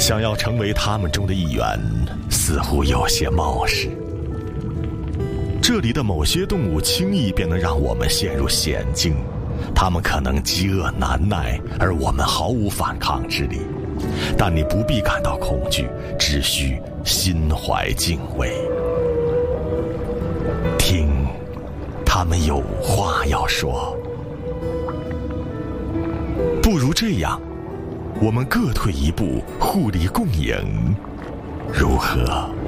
想要成为他们中的一员，似乎有些冒失。这里的某些动物轻易便能让我们陷入险境，它们可能饥饿难耐，而我们毫无反抗之力。但你不必感到恐惧，只需心怀敬畏。听，他们有话要说。不如这样，我们各退一步，互利共赢，如何？